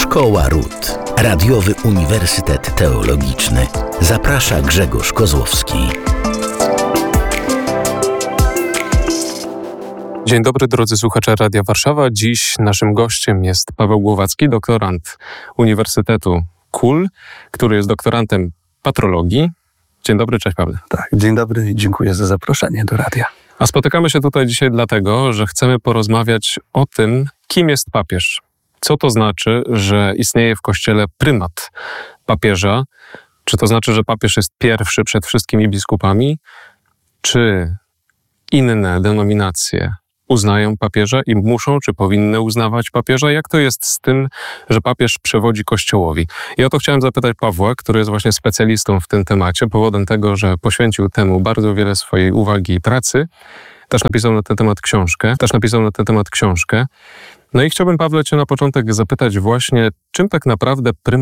Szkoła Ród. Radiowy Uniwersytet Teologiczny. Zaprasza Grzegorz Kozłowski. Dzień dobry drodzy słuchacze Radia Warszawa. Dziś naszym gościem jest Paweł Głowacki, doktorant Uniwersytetu KUL, który jest doktorantem patrologii. Dzień dobry, cześć Paweł. Tak, dzień dobry i dziękuję za zaproszenie do radia. A spotykamy się tutaj dzisiaj dlatego, że chcemy porozmawiać o tym, kim jest papież. Co to znaczy, że istnieje w Kościele prymat papieża? Czy to znaczy, że papież jest pierwszy przed wszystkimi biskupami? Czy inne denominacje uznają papieża i muszą, czy powinny uznawać papieża? Jak to jest z tym, że papież przewodzi Kościołowi? I o to chciałem zapytać Pawła, który jest właśnie specjalistą w tym temacie, powodem tego, że poświęcił temu bardzo wiele swojej uwagi i pracy. Też napisał na ten temat książkę. No i chciałbym, Pawle, cię na początek zapytać właśnie, czym tak naprawdę prymat